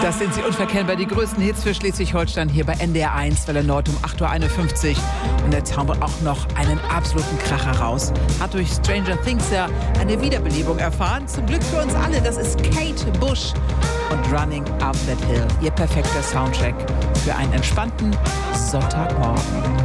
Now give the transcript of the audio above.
Das sind sie unverkennbar, die größten Hits für Schleswig-Holstein hier bei NDR 1, Welle Nord um 8.51 Uhr. Und jetzt hauen wir auch noch einen absoluten Kracher raus. Hat durch Stranger Things ja eine Wiederbelebung erfahren. Zum Glück für uns alle, das ist Kate Bush und Running Up That Hill. Ihr perfekter Soundtrack für einen entspannten Sonntagmorgen.